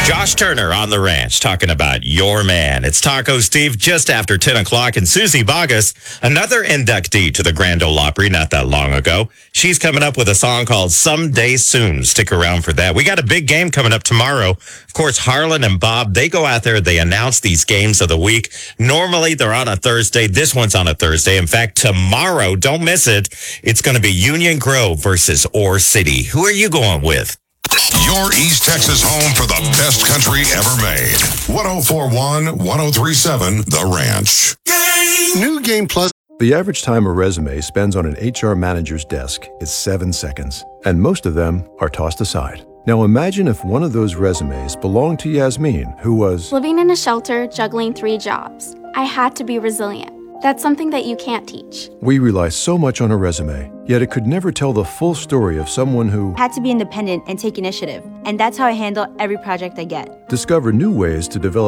Josh Turner on the ranch talking about your man. It's Taco Steve just after 10 o'clock, and Susie Bogus, another inductee to the Grand Ole Opry not that long ago. She's coming up with a song called Someday Soon. Stick around for that. We got a big game coming up tomorrow. Of course, Harlan and Bob, they go out there, they announce these games of the week. Normally, they're on a Thursday. This one's on a Thursday. In fact, tomorrow, don't miss it, it's going to be Union Grove versus Ore City. Who are you going with? Your East Texas home for the best country ever made. 104.1, 103.7, The Ranch. New Game Plus. The average time a resume spends on an HR manager's desk is 7 seconds, and most of them are tossed aside. Now imagine if one of those resumes belonged to Yasmin, who was living in a shelter, juggling 3 jobs. I had to be resilient. That's something that you can't teach. We rely so much on a resume, yet it could never tell the full story of someone who had to be independent and take initiative. And that's how I handle every project I get. Discover new ways to develop